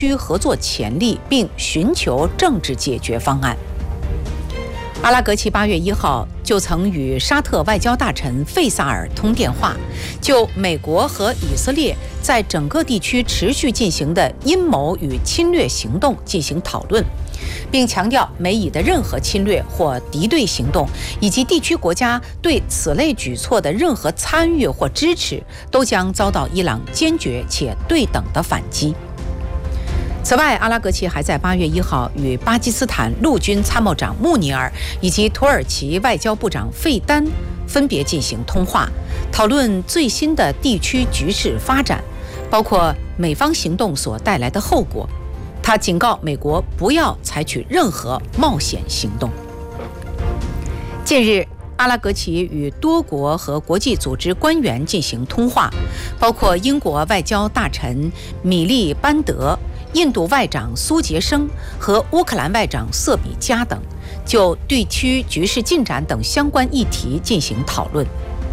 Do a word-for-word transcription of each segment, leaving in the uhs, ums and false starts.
区合作潜力，并寻求政治解决方案。阿拉格齐八月一号就曾与沙特外交大臣费萨尔通电话，就美国和以色列在整个地区持续进行的阴谋与侵略行动进行讨论，并强调美以的任何侵略或敌对行动，以及地区国家对此类举措的任何参与或支持，都将遭到伊朗坚决且对等的反击。此外，阿拉格齐还在八月一号与巴基斯坦陆军参谋长穆尼尔以及土耳其外交部长费丹分别进行通话，讨论最新的地区局势发展，包括美方行动所带来的后果。他警告美国不要采取任何冒险行动。近日，阿拉格齐与多国和国际组织官员进行通话，包括英国外交大臣米利班德、印度外长苏杰生和乌克兰外长瑟比加等，就地区局势进展等相关议题进行讨论。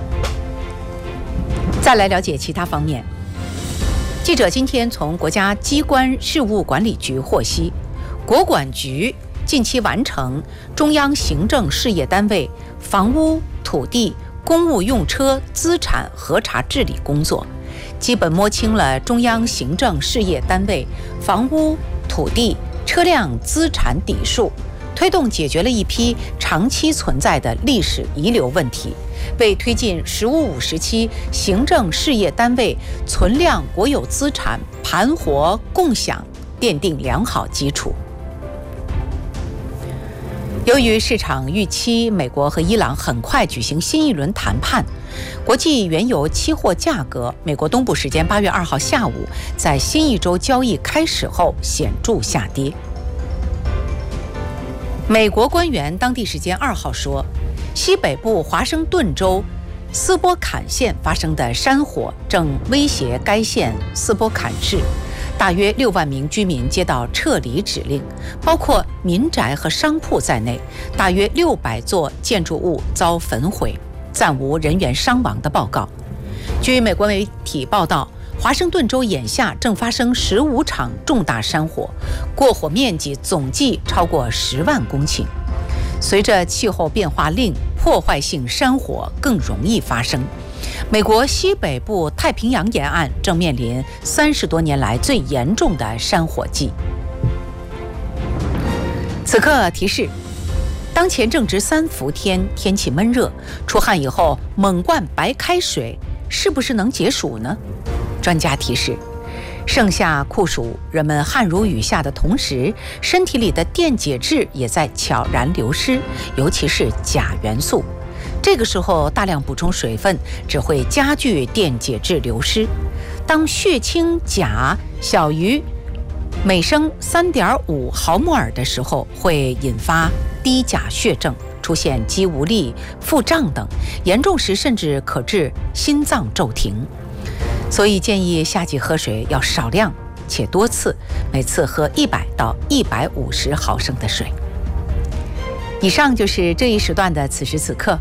再来了解其他方面。记者今天从国家机关事务管理局获悉，国管局近期完成中央行政事业单位房屋、土地、公务用车资产核查治理工作，基本摸清了中央行政事业单位房屋、土地、车辆资产底数，推动解决了一批长期存在的历史遗留问题，为推进“十五五”时期行政事业单位存量国有资产盘活共享奠定良好基础。由于市场预期美国和伊朗很快举行新一轮谈判，国际原油期货价格美国东部时间八月二号下午在新一周交易开始后显著下跌。美国官员当地时间二号说，西北部华盛顿州斯波坎县发生的山火正威胁该县斯波坎市，大约六万名居民接到撤离指令，包括民宅和商铺在内，大约六百座建筑物遭焚毁，暂无人员伤亡的报告。据美国媒体报道，华盛顿州眼下正发生十五场重大山火，过火面积总计超过十万公顷。随着气候变化令，破坏性山火更容易发生。美国西北部太平洋沿岸正面临三十多年来最严重的山火季。此刻提示：当前正值三伏天，天气闷热，出汗以后猛灌白开水，是不是能解暑呢？专家提示，盛夏酷暑，人们汗如雨下的同时，身体里的电解质也在悄然流失，尤其是钾元素。这个时候大量补充水分只会加剧电解质流失。当血清钾小于每升 三点五 毫摩尔的时候，会引发低钾血症，出现肌无力、腹胀等，严重时甚至可致心脏骤停。所以建议夏季喝水要少量且多次，每次喝一百到一百五十毫升的水。以上就是这一时段的此时此刻。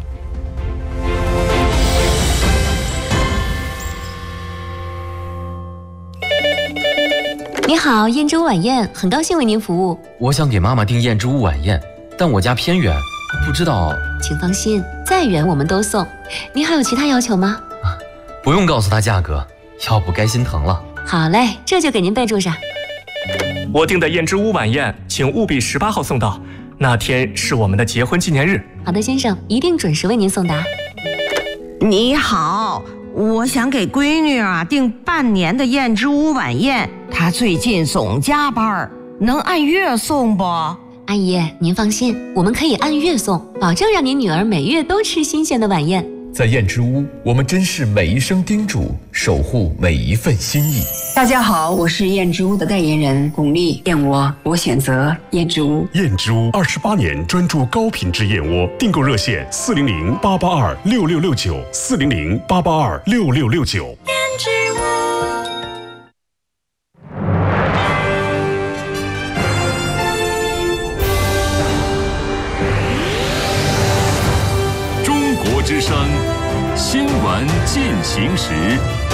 你好，燕之屋晚宴，很高兴为您服务。 我想给妈妈订燕之屋晚宴，但我家偏远，不知道。 请放心，再远我们都送。您还有其他要求吗？ 不用告诉她价格，要不该心疼了。 好嘞，这就给您备注上。 我订的燕之屋晚宴，请务必十八号送到，那天是我们的结婚纪念日。 好的，先生，一定准时为您送达。 你好，我想给闺女啊订半年的燕之屋晚宴，她最近总加班，能按月送不？ 阿姨，您放心，我们可以按月送，保证让您女儿每月都吃新鲜的晚宴。 在燕之屋，我们珍视每一声叮嘱，守护每一份心意。 大家好，我是燕之屋的代言人巩俐，燕窝我选择燕之屋。 燕之屋二十八年专注高品质燕窝，订购热线四零零八八二六六六九四零零八八二六六六九。 燕之屋。 中国之声新闻进行时。